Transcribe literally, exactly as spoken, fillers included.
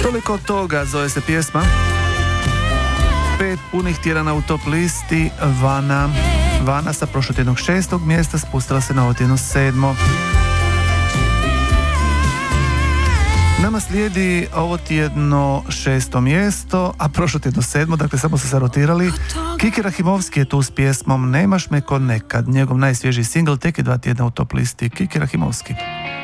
Toliko toga zove se pjesma. Pet punih tjedana u top listi. Vana. Vana sa prošlotjednog šestog mjesta spustila se na ovo tjedno sedmo. Nama slijedi ovo tjedno šesto mjesto, a prošlo tjedno sedmo, dakle samo su se rotirali. Kiki Rahimovski je tu s pjesmom Nemaš me ko nekad. Njegov najsvježiji singl tek je dva tjedna u top listi. Kiki Rahimovski.